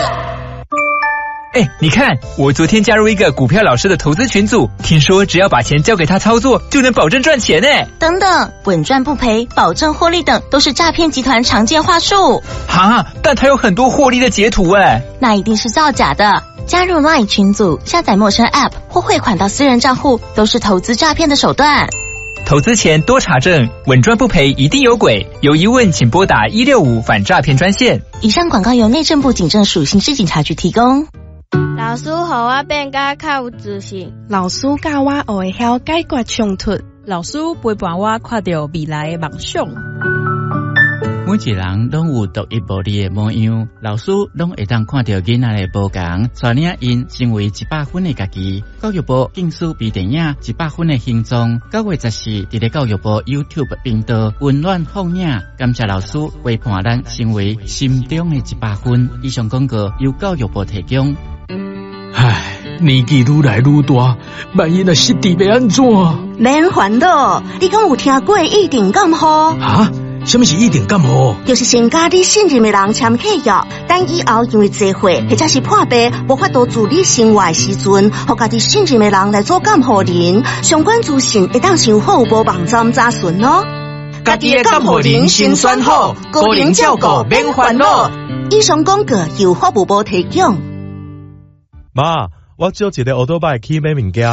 哎，你看，我昨天加入一个股票老师的投资群组，听说只要把钱交给他操作，就能保证赚钱呢。 等等，稳赚不赔、保证获利等，都是诈骗集团常见话术。 哈，但他有很多获利的截图哎， 那一定是造假的。加入 LINE 群组，下载陌生 App 或汇款到私人账户，都是投资诈骗的手段。 投资前多查证，稳赚不赔一定有鬼。有疑问请拨打165反诈骗专线。 以上广告由内政部警政署刑事警察局提供。 老师让我变甲较有自信， 老师教我学会晓解决冲突， 老师陪伴我看到未来的梦想。 每一个人拢有独一无二的模样，老师拢会当看到囡仔的无同，带领因成为100分的家己。教育部竞选微电影100分的形状，9月14日在教育部 YouTube 频道温暖放映，感谢老师陪伴咱成为心中的100分。以上广告由教育部提供。 唉，年纪愈来愈大，万一若失智要安怎？ 免烦恼，你敢有听过一定感冒？ 啊？什么是一定感冒？ 就是先甲你信任的人签契约，等以后因为聚会或者是破病无法度自理生活的时阵，互家己信任的人来做监护人，相关资讯会当上好无网站查询哦。 家己的监护人先选好，个人照顾免烦恼。 以上广告由法务部提供。 妈，我借一个奥多拜去买物件。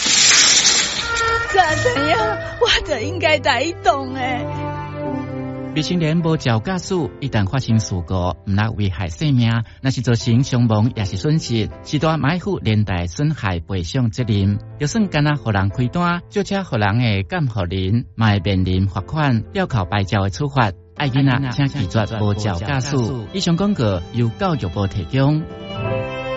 怎样？我就应该在动诶。 未成年无照驾驶，一旦发生事故，毋若危害生命，若是造成伤亡也是损失，是大买负连带损害赔偿责任。就算干那互人开单，就车互人的监护人，嘛会面临罚款、吊扣牌照的处罚。爱囡仔请拒绝无照驾驶。以上广告由教育部提供。